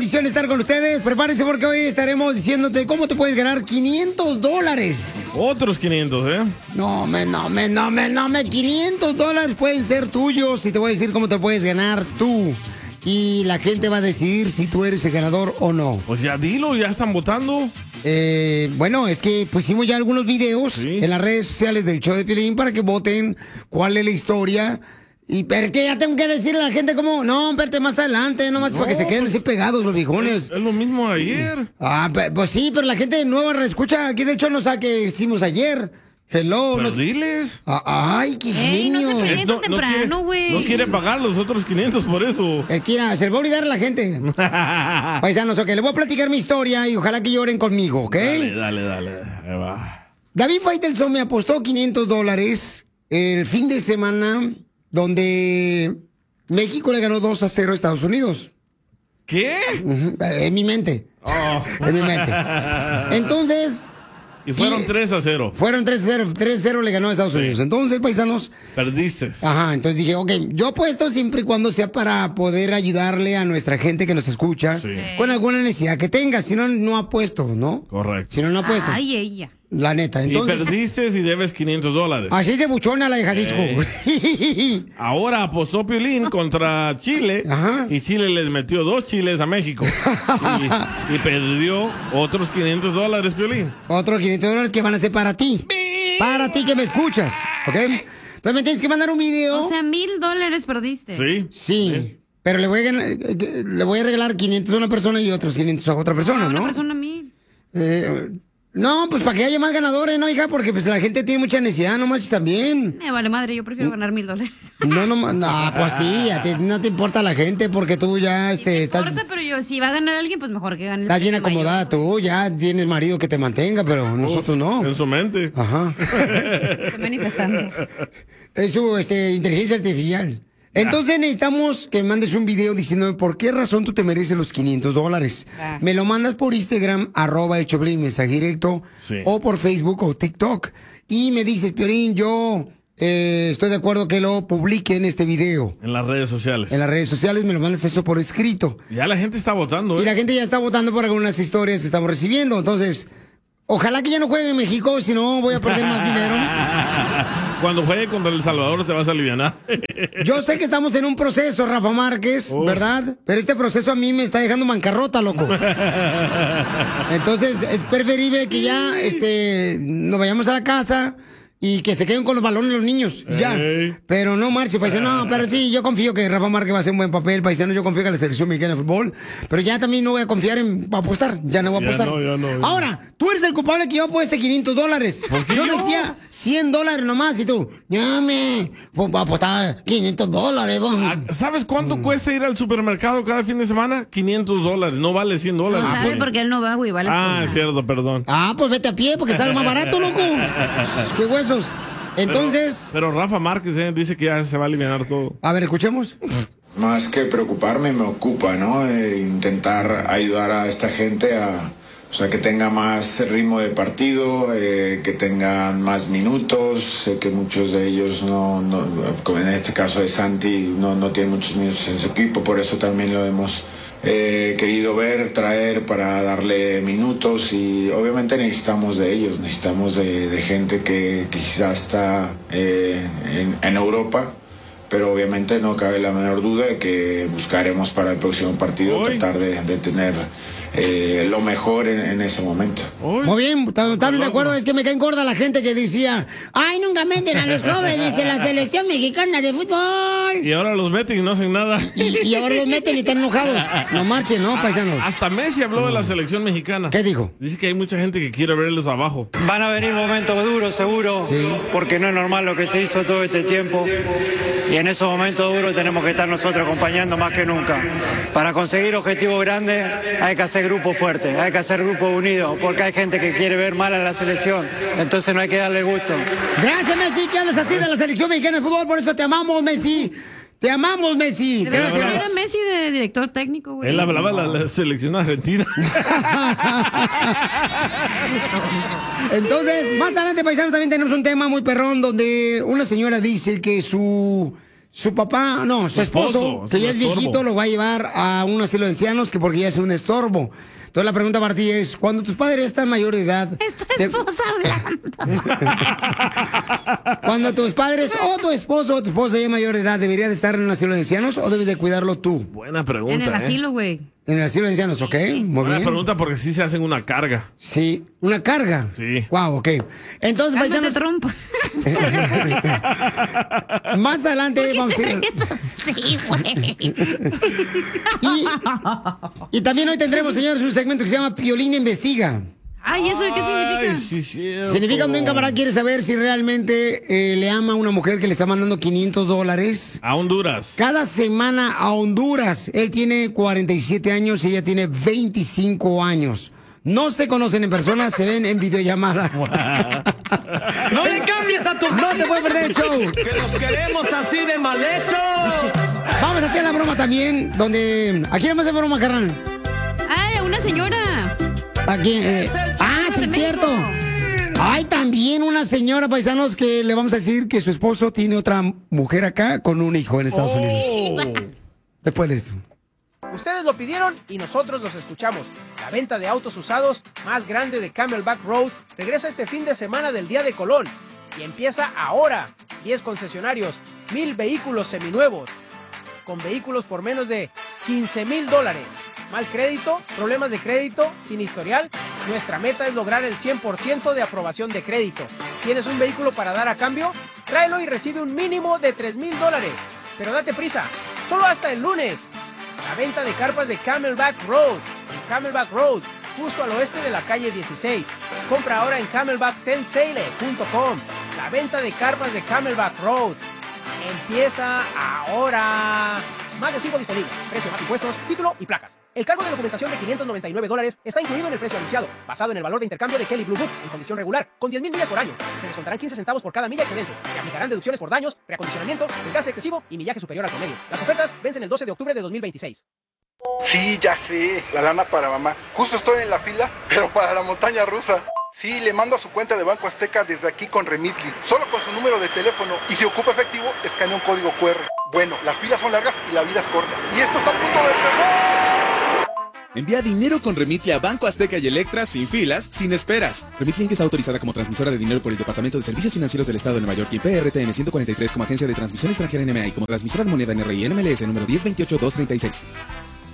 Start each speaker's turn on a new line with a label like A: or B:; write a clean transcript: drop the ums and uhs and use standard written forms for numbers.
A: bendición estar con ustedes. Prepárense porque hoy estaremos diciéndote cómo te puedes ganar $500.
B: Otros 500, ¿eh?
A: No, 500 dólares pueden ser tuyos y te voy a decir cómo te puedes ganar tú. Y la gente va a decidir si tú eres el ganador o no.
B: Pues ya dilo, ya están votando.
A: Bueno, es que pusimos ya algunos videos en las redes sociales del show de Piolín para que voten cuál es la historia. Pero es que ya tengo que decirle a la gente cómo. No, espérate más adelante, nomás para que se queden así pegados los viejones.
B: Es lo mismo ayer.
A: Pues sí, pero la gente nueva reescucha aquí del show no sabe qué hicimos ayer. Hello.
B: Pues diles.
A: Ay, qué genio.
C: No se peleen tan temprano, güey.
B: No quiere pagar los otros 500 por eso.
A: Se le va a olvidar a la gente. Paisanos, ok, le voy a platicar mi historia y ojalá que lloren conmigo, ¿ok?
B: Dale. Ahí va.
A: David Faitelson me apostó $500 el fin de semana donde México le ganó 2-0 a Estados Unidos.
B: ¿Qué?
A: En mi mente. En mi mente. Entonces...
B: Y fueron 3-0.
A: Fueron 3-0. 3-0 le ganó a Estados Unidos. Entonces, paisanos...
B: Perdiste.
A: Ajá, entonces dije, ok, yo apuesto siempre y cuando sea para poder ayudarle a nuestra gente que nos escucha con alguna necesidad que tenga. Si no, no apuesto, ¿no?
B: Correcto.
A: Si no, no apuesto.
C: Ay, ella.
A: La neta, entonces...
B: Y perdiste y debes $500.
A: Así es de buchona la de Jalisco.
B: Ahora apostó Piolín contra Chile.
A: Ajá.
B: Y Chile les metió 2 chiles a México. y perdió otros $500, Piolín.
A: Otros $500 que van a ser para ti. Para ti que me escuchas, ¿ok? Entonces me tienes que mandar un video.
C: O sea, $1,000 perdiste.
A: Sí. Pero le voy a regalar 500 a una persona y otros 500 a otra persona, ¿no?
C: Una persona 1,000.
A: No, pues para que haya más ganadores, ¿no, hija? Porque pues la gente tiene mucha necesidad, no marches también.
C: Me vale madre, yo prefiero ganar $1,000.
A: No, pues sí, a ti no te importa la gente porque tú ya
C: No
A: estás...
C: importa, pero yo, si va a ganar alguien, pues mejor que gane.
A: Estás bien acomodada tú, ya tienes marido que te mantenga, pero nosotros no.
B: En su mente.
A: Ajá.
C: Estoy manifestando.
A: Es su inteligencia artificial. Entonces necesitamos que me mandes un video diciéndome por qué razón tú te mereces los $500. Me lo mandas por Instagram, @elchoplin, mensaje directo, o por Facebook o TikTok. Y me dices, Piolín, yo estoy de acuerdo que lo publique en este video.
B: En las redes sociales.
A: En las redes sociales me lo mandas eso por escrito.
B: Ya la gente está votando, ¿eh?
A: Y la gente ya está votando por algunas historias que estamos recibiendo. Entonces, ojalá que ya no juegue en México, si no voy a perder más dinero.
B: Cuando juegue contra El Salvador te vas a alivianar.
A: Yo sé que estamos en un proceso, Rafa Márquez, ¿verdad? Pero este proceso a mí me está dejando bancarrota, loco. Entonces, es preferible que ya nos vayamos a la casa y que se queden con los balones los niños, ya. Pero no marche, paisano. No, pero sí, yo confío que Rafa Márquez va a hacer un buen papel, paisano. Yo confío que la selección mexicana de fútbol. Pero ya también no voy a confiar en apostar. Ya no voy a apostar.
B: Ya no.
A: Ahora, tú eres el culpable que yo apueste $500. Yo decía $100 nomás y tú, voy a apostar $500.
B: ¿Sabes cuánto cuesta ir al supermercado cada fin de semana? $500. No vale $100.
C: No sabe porque él no va, güey. Vale.
B: Es cierto, perdón.
A: Pues vete a pie porque sale más barato, loco. Qué huesos. Entonces...
B: Pero Rafa Márquez dice que ya se va a eliminar todo.
A: A ver, escuchemos.
D: Más que preocuparme, me ocupa, ¿no? Intentar ayudar a esta gente a que tenga más ritmo de partido, que tengan más minutos, que muchos de ellos no, como en este caso de Santi, no tienen muchos minutos en su equipo, por eso también lo hemos querido traer para darle minutos y obviamente necesitamos de ellos, necesitamos de gente que quizás está en Europa, pero obviamente no cabe la menor duda de que buscaremos para el próximo partido tratar de tener lo mejor en ese momento.
A: Muy bien, totalmente de acuerdo. Es que me cae gorda la gente que decía, ay, nunca meten a los jóvenes en la selección mexicana de fútbol.
B: Y ahora los meten y no hacen nada.
A: Y ahora los meten y están enojados. No marchen, ¿no, paisanos?
B: Hasta Messi habló de la selección mexicana.
A: ¿Qué dijo?
B: Dice que hay mucha gente que quiere verlos abajo.
E: Van a venir momentos duros, seguro, porque no es normal lo que se hizo todo este tiempo. Y en esos momentos duros tenemos que estar nosotros acompañando más que nunca. Para conseguir objetivos grandes hay que hacer grupos fuertes, hay que hacer grupos unidos, porque hay gente que quiere ver mal a la selección, entonces no hay que darle gusto.
A: Gracias, Messi, que hablas así de la selección mexicana de fútbol, por eso te amamos, Messi. Te amamos, Messi.
C: Gracias. Era Messi de director técnico, güey.
B: Él hablaba de la selección argentina.
A: Entonces, más adelante, paisanos, también tenemos un tema muy perrón donde una señora dice que su su papá, no, su esposo, que ya es viejito, lo va a llevar a un asilo de ancianos que porque ya es un estorbo. Entonces la pregunta para ti es, cuando tus padres están mayor de edad...
C: Es tu esposa hablando.
A: Cuando tus padres o tu esposo o tu esposa ya mayor de edad, ¿debería de estar en un asilo de ancianos o debes de cuidarlo tú?
B: Buena pregunta,
C: En el asilo, güey.
A: En el asilo de ancianos, ok, muy
B: Buena
A: bien.
B: pregunta porque sí se hacen una carga.
A: Sí, ¿una carga?
B: Sí.
A: Wow, ok. Entonces, paisanos...
C: trompa.
A: Más adelante vamos a ir...
C: Sí, güey.
A: Y también hoy tendremos, señores, un segmento que se llama Piolín Investiga.
C: Ay, ¿eso de qué significa?
B: Sí, cierto.
A: Significa cuando un camarada quiere saber si realmente le ama a una mujer que le está mandando $500
B: a Honduras.
A: cada semana a Honduras. Él tiene 47 años y ella tiene 25 años. No se conocen en persona, se ven en videollamada.
F: ¡No le cambies a tu...
A: No te puedes perder el show.
F: ¡Que los queremos así de mal hechos!
A: Vamos a hacer la broma también, donde... ¿A quién vamos a hacer broma, carnal?
C: Ay, a una señora.
A: ¿A quién? Sí, es cierto. Hay también una señora, paisanos, que le vamos a decir que su esposo tiene otra mujer acá con un hijo en Estados Unidos. Después de esto.
G: Ustedes lo pidieron y nosotros los escuchamos. La venta de autos usados más grande de Camelback Road regresa este fin de semana del Día de Colón y empieza ahora. 10 concesionarios, 1,000 vehículos seminuevos, con vehículos por menos de $15,000. Mal crédito, problemas de crédito, sin historial. Nuestra meta es lograr el 100% de aprobación de crédito. ¿Tienes un vehículo para dar a cambio? Tráelo y recibe un mínimo de $3,000. Pero date prisa, solo hasta el lunes. La venta de carpas de Camelback Road, en Camelback Road, justo al oeste de la calle 16. Compra ahora en camelback10sale.com. La venta de carpas de Camelback Road empieza ahora. Más de 5 disponibles, precio más impuestos, título y placas. El cargo de documentación de $599 está incluido en el precio anunciado, basado en el valor de intercambio de Kelly Blue Book en condición regular, con 10,000 millas por año. Se descontarán 15 centavos por cada milla excedente. Se aplicarán deducciones por daños, reacondicionamiento, desgaste excesivo y millaje superior al promedio. Las ofertas vencen el 12 de octubre de 2026.
H: Sí, ya sé, la lana para mamá. Justo estoy en la fila, pero para la montaña rusa. Sí, le mando a su cuenta de Banco Azteca desde aquí con Remitly, solo con su número de teléfono, y si ocupa efectivo, escanea un código QR. Bueno, las filas son largas y la vida es corta. ¡Y esto está a punto de empezar!
I: Envía dinero con Remitly a Banco Azteca y Electra sin filas, sin esperas. Remitly Inc. está autorizada como transmisora de dinero por el Departamento de Servicios Financieros del Estado de Nueva York y PRTN 143 como agencia de transmisión extranjera NMA y como transmisora de moneda NRI NMLS número 1028236.